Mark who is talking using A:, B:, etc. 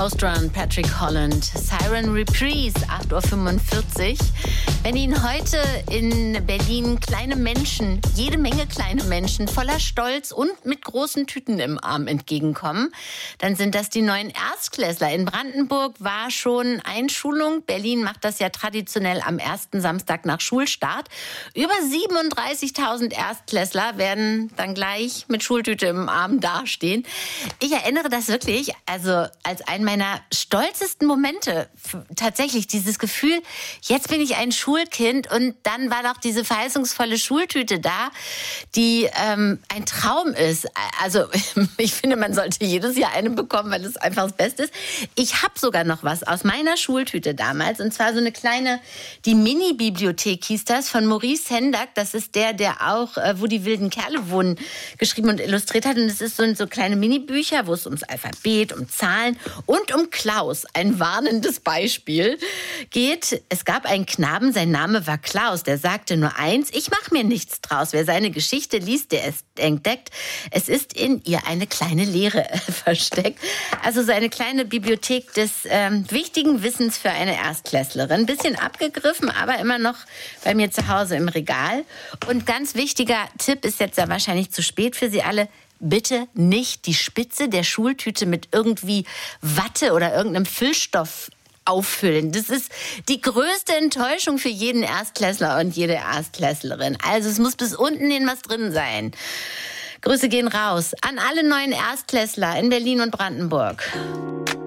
A: Ostra und Patrick Holland. Siren Reprise, 8:45 Uhr. Wenn Ihnen heute in Berlin kleine Menschen, jede Menge kleine Menschen voller Stolz und mit großen Tüten im Arm entgegenkommen, dann sind das die neuen Erstklässler. In Brandenburg war schon Einschulung. Berlin macht das ja traditionell am ersten Samstag nach Schulstart. Über 37.000 Erstklässler werden dann gleich mit Schultüte im Arm dastehen. Ich erinnere das wirklich, also als einen meiner stolzesten Momente. Tatsächlich dieses Gefühl, jetzt bin ich ein Schulkind, und dann war doch diese verheißungsvolle Schultüte da, die ein Traum ist. Also ich finde, man sollte jedes Jahr eine bekommen, weil es einfach das Beste ist. Ich habe sogar noch was aus meiner Schultüte damals, und zwar so eine kleine, die Mini-Bibliothek hieß das, von Maurice Sendak. Das ist der auch Wo die wilden Kerle wohnen geschrieben und illustriert hat. Und es ist so kleine Mini-Bücher, wo es ums Alphabet, um Zahlen und um Klaus, ein warnendes Beispiel, geht. Es gab einen Knaben, sein Name war Klaus, der sagte nur eins: Ich mache mir nichts draus. Wer seine Geschichte liest, der entdeckt, es ist in ihr eine kleine Lehre versteckt. Also so eine kleine Bibliothek des wichtigen Wissens für eine Erstklässlerin. Bisschen abgegriffen, aber immer noch bei mir zu Hause im Regal. Und ganz wichtiger Tipp, ist jetzt ja wahrscheinlich zu spät für Sie alle: Bitte nicht die Spitze der Schultüte mit irgendwie Watte oder irgendeinem Füllstoff auffüllen. Das ist die größte Enttäuschung für jeden Erstklässler und jede Erstklässlerin. Also es muss bis unten hin was drin sein. Grüße gehen raus an alle neuen Erstklässler in Berlin und Brandenburg.